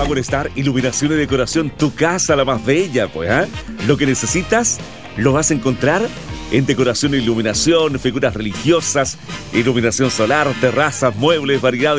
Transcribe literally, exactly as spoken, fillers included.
Power Star Iluminación y Decoración, tu casa la más bella, pues, ¿ah? ¿eh? Lo que necesitas lo vas a encontrar en decoración e iluminación, figuras religiosas, iluminación solar, terrazas, muebles, variedad